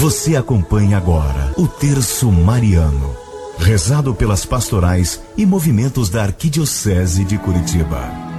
Você acompanha agora o Terço Mariano, rezado pelas pastorais e movimentos da Arquidiocese de Curitiba.